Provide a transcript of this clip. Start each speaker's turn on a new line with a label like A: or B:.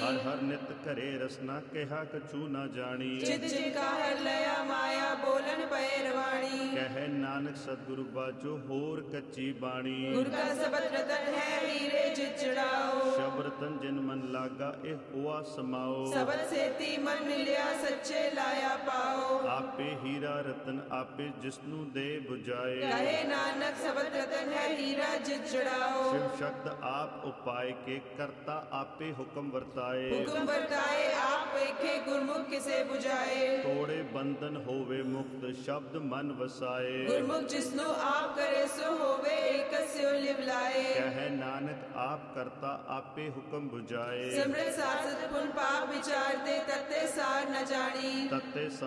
A: ਹਰ ਹਰ ਨਿਤ ਘਰੇ ਰਸਨਾ ਕਿਹਾ ਕਛੂ ਨਾ ਜਾਣੀ।
B: ਚਿਤ ਚਿਤ ਕਾ ਹਰ ਲਿਆ ਮਾਇਆ ਬੋਲਣ ਪਏ ਰਵਾਣੀ।
A: ਕਹਿ ਨਾਨਕ ਸਤਿਗੁਰੂ ਬਾਝੋ ਹੋਰ ਕੱਚੀ ਬਾਣੀ।
B: ਗੁਰ ਕਾ ਸ਼ਬਦ ਰਤਨ ਹੈ ਹੀਰੇ ਜਿਤ ਚੜਾਓ।
A: ਸ਼ਬਦ ਰਤਨ ਜਿਨ ਮਨ ਲਾਗਾ ਇਹ ਹੋਆ ਸਮਾਓ।
B: ਸਬਦ ਸੇਤੀ ਮਨ ਮਿਲਿਆ ਸੱਚੇ ਲਾਇਆ ਪਾਓ।
A: ਆਪੇ ਹੀਰਾ ਰਤਨ ਆਪੇ ਜਿਸਨੂੰ ਦੇ 부ਝਾਏ।
B: ਕਹੇ ਨਾਨਕ ਸਬਦ ਰਤਨ ਹੈ ਹੀਰਾ ਜਿਤ ਚੜਾਓ।
A: ਸ਼ਿਵ ਸ਼ਬਦ ਆਪ ਉਪਾਏ ਕੇ ਕਰਤਾ ਆਪੇ ਹੁਕਮ ਵਰਤਾਏ।
B: ਹੁਕਮ ਵਰਤਾਏ ਆਪ ਵੇਖੇ ਗੁਰਮੁਖ ਕਿਸੇ 부ਝਾਏ।
A: ਤੋੜੇ ਬੰਧਨ ਹੋਵੇ ਮੁਕਤ ਸ਼ਬਦ ਮਨ ਵਸਾਏ।
B: ਗੁਰਮੁਖ ਜਿਸਨੂੰ ਆਪ ਕਰੇ ਸੋ ਹੋਵੇ ਏਕ ਸਿਉ ਲਿਵ ਲਾਏ।
A: ਕਹਿ ਨਾਨਕ ਆਪ ਕਰਤਾ ਆਪੇ ਹੁਕਮ 부ਝਾਏ।
B: ਸਿਮਰਤ ਸਾਸਤ ਪੁਨ ਪਾਪ ਵਿਚਾਰਤੇ ਤਤੇ ਸਾਰ ਨ ਜਾਣੀ।
A: ਤਤੇ